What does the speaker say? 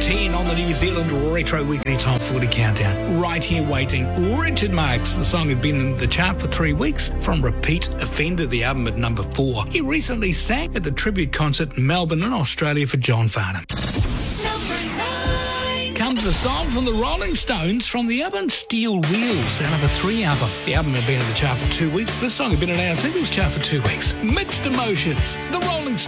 10 on the New Zealand Retro Weekly Top 40 Countdown. Right Here Waiting, Richard Marx. The song had been in the chart for 3 weeks. From Repeat Offender, the album at number 4. He recently sang at the tribute concert in Melbourne in Australia for John Farnham. Comes a song from the Rolling Stones from the album Steel Wheels, their number 3 album. The album had been in the chart for 2 weeks. This song had been in our singles chart for 2 weeks. Mixed Emotions, the Rolling Stones.